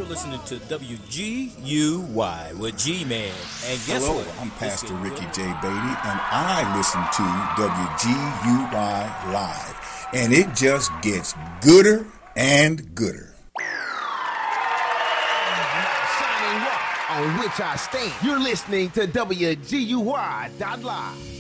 listening to WGUY with G-Man. And guess Hello, what? I'm Pastor Ricky J. Beatty, and I listen to WGUY Live. And it just gets gooder and gooder. Shining rock on which I stand. You're listening to WGUY.live.